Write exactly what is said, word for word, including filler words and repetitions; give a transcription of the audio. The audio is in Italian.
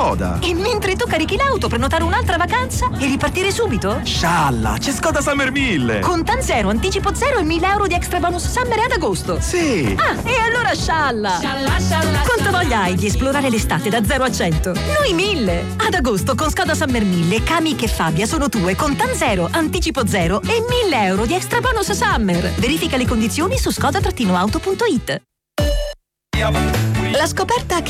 Skoda. E mentre tu carichi l'auto, prenotare un'altra vacanza e ripartire subito? Scialla, c'è Skoda Summer mille. Con Tan Zero, anticipo zero e mille euro di extra bonus Summer ad agosto. Sì. Ah, e allora scialla. Scialla, scialla. Quanta voglia hai di esplorare l'estate da zero a cento? Noi mille. Ad agosto con Skoda Summer mille, Kamiq e Fabia sono tue con Tan Zero, anticipo zero e mille euro di extra bonus Summer. Verifica le condizioni su skoda auto punto it. La scoperta che